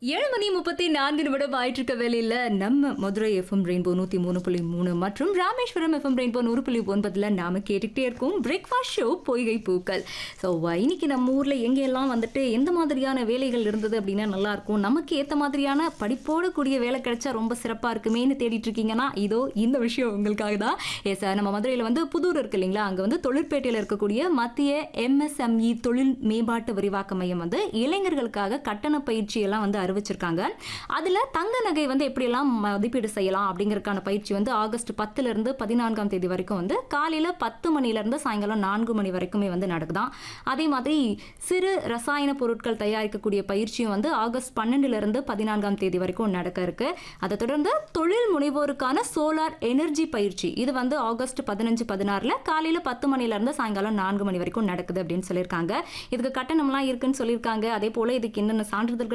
7:34 ஆயிட்டிருக்க வேளையில நம்ம Madurai FM rainbow 103.3 மற்றும் ராமேஸ்வரம் எஃப்எம் ரெயின்போ 100.9 நாம கேட்டுக்கிட்டே இருக்கோம் பிரேக்ஃபாஸ்ட் ஷோ பொய்கை பூக்கள். ஸோ இன்னைக்கு நம்ம ஊர்ல எங்கெல்லாம் வந்துட்டு எந்த மாதிரியான வேலைகள் இருந்தது அப்படின்னா நல்லா இருக்கும், நமக்கு ஏற்ற மாதிரியான படிப்போடு கூடிய வேலை கிடைச்சா ரொம்ப சிறப்பா இருக்குமேன்னு தேடிட்டு இருக்கீங்கன்னா இதோ இந்த விஷயம் உங்களுக்காக தான். எஸ், நம்ம மதுரையில் வந்து புதூர் இருக்கு இல்லைங்களா, அங்கே வந்து தொழிற்பேட்டையில் இருக்கக்கூடிய மத்திய MSME தொழில் மேம்பாட்டு விரிவாக்க மையம் வந்து இளைஞர்களுக்காக கட்டண பயிற்சி எல்லாம் வந்து அறிவிச்சிருக்காங்க. அதுல தங்க நகை வந்து எப்படியெல்லாம் மதிப்பீடு செய்யலாம் அப்படிங்கறதுக்கான பயிற்சி வந்து ஆகஸ்ட் 10 இருந்து 14ஆம் தேதி வரைக்கும் வந்து காலையில 10 மணில இருந்து சாயங்காலம் 4 மணி வரைக்குமே வந்து நடக்குதாம். அதே மாதிரி சிறு ரசாயன பொருட்கள் தயாரிக்கக்கூடிய பயிற்சியும் வந்து ஆகஸ்ட் 12 இருந்து 14ஆம் தேதி வரைக்கும் நடக்க இருக்கு. அதை தொடர்ந்து தொழில் முனைவோருக்கான சோலார் எனர்ஜி பயிற்சி இது வந்து ஆகஸ்ட் 15, 16 காலையில 10 மணில இருந்து சாயங்காலம் 4 மணி வரைக்கும் நடக்குது அப்படின்னு சொல்லியிருக்காங்க. இதுக்கு கட்டணம்லாம் இருக்குன்னு சொல்லியிருக்காங்க. அதே போல இதுக்கு என்னென்ன சான்றிதழ்கள்